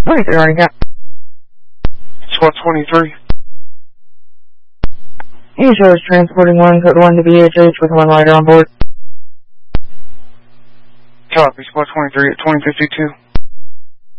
23 already got. SWAT 23. You show is transporting 1, code 1 to BHH with 1 rider on board. Copy, SWAT 23 at 2052.